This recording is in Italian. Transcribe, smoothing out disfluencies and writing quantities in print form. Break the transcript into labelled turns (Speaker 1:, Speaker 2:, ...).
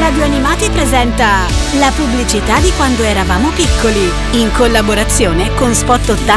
Speaker 1: Radio Animati presenta la pubblicità di quando eravamo piccoli, in collaborazione con Spot 80.